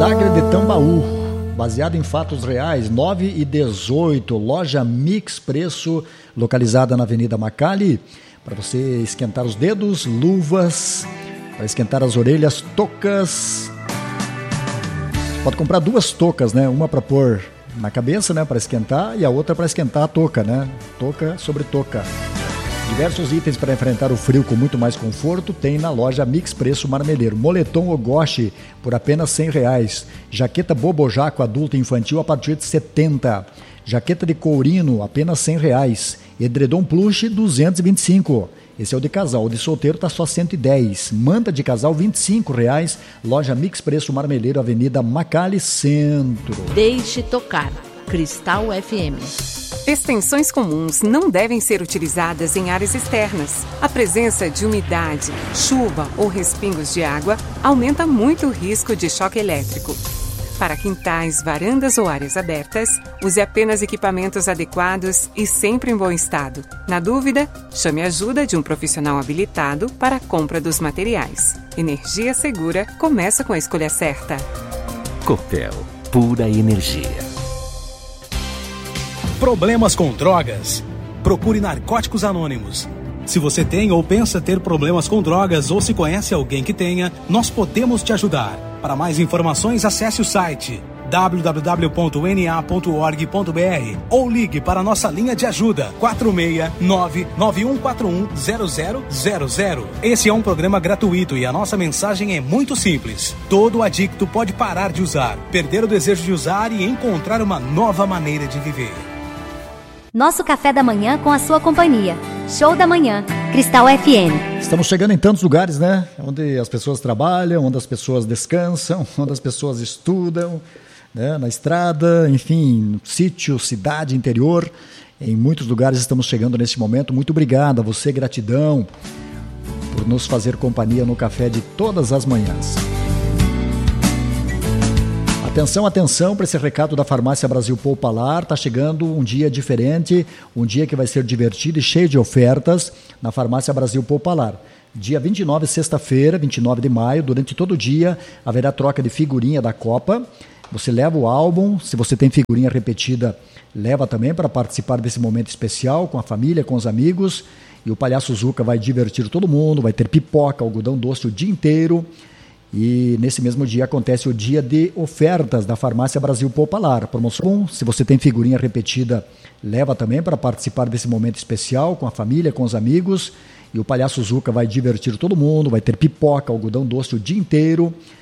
Milagre de Tambaú, baseado em fatos reais, 9 e 18, loja Mix Preço, localizada na Avenida Macali, para você esquentar os dedos, luvas, para esquentar as orelhas, toucas. Pode comprar 2 toucas, né? Uma para pôr na cabeça, né? Para esquentar, e a outra para esquentar a touca, né? Touca sobre touca. Diversos itens para enfrentar o frio com muito mais conforto tem na loja Mix Preço Marmeleiro. Moletom Ogoshi por apenas R$100. Jaqueta Bobojaco adulto e infantil a partir de R$70. Jaqueta de courino apenas R$100. Edredom Plush 225. Esse é o de casal. O de solteiro está só R$110. Manta de casal R$25. Loja Mix Preço Marmeleiro, Avenida Macali Centro. Deixe tocar. Cristal FM. Extensões comuns não devem ser utilizadas em áreas externas. A presença de umidade, chuva ou respingos de água aumenta muito o risco de choque elétrico. Para quintais, varandas ou áreas abertas, use apenas equipamentos adequados e sempre em bom estado. Na dúvida, chame a ajuda de um profissional habilitado para a compra dos materiais. Energia segura começa com a escolha certa. Copel, pura energia. Problemas com drogas? Procure Narcóticos Anônimos. Se você tem ou pensa ter problemas com drogas ou se conhece alguém que tenha, nós podemos te ajudar. Para mais informações, acesse o site www.na.org.br ou ligue para a nossa linha de ajuda 469-9141-0000. Esse é um programa gratuito e a nossa mensagem é muito simples. Todo adicto pode parar de usar, perder o desejo de usar e encontrar uma nova maneira de viver. Nosso café da manhã com a sua companhia. Show da manhã, Cristal FM. Estamos chegando em tantos lugares, né? Onde as pessoas trabalham, onde as pessoas descansam, onde as pessoas estudam, né? Na estrada, enfim, sítio, cidade, interior. Em muitos lugares estamos chegando nesse momento. Muito obrigado a você, gratidão por nos fazer companhia no café de todas as manhãs. Atenção, atenção para esse recado da Farmácia Brasil Poupalar. Está chegando um dia diferente, um dia que vai ser divertido e cheio de ofertas na Farmácia Brasil Poupalar. Dia 29, sexta-feira, 29 de maio, durante todo o dia, haverá troca de figurinha da Copa. Você leva o álbum, se você tem figurinha repetida, leva também para participar desse momento especial com a família, com os amigos. E o Palhaço Zuca vai divertir todo mundo, vai ter pipoca, algodão doce o dia inteiro. E nesse mesmo dia acontece o dia de ofertas da Farmácia Brasil Poupalar. Promoção, se você tem figurinha repetida, leva também para participar desse momento especial com a família, com os amigos. E o Palhaço Zuca vai divertir todo mundo, vai ter pipoca, algodão doce o dia inteiro.